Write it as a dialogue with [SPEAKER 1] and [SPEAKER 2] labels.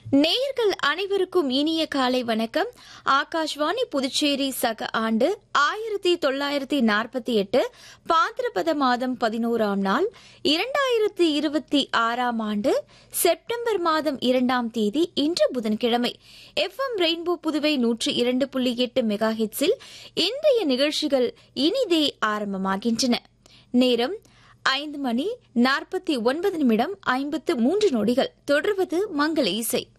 [SPEAKER 1] நேயர்கள் அனைவருக்கும் இனிய காலை வணக்கம். ஆகாஷ்வாணி புதுச்சேரி சக ஆண்டு 1948 பாத்திரபத மாதம் 11ஆம் நாள் 2026ஆம் ஆண்டு செப்டம்பர் மாதம் 2ஆம் தேதி இன்று புதன்கிழமை. FM ரெயின்போ புதுவை 102.8 மெகாஹெட்ஸில் இன்றைய நிகழ்ச்சிகள் இனிதே ஆரம்பமாகின்றன. நேரம் 5 மணி 49 நிமிடம் 53 நொடிகள். தொடர்வது மங்கள இசை.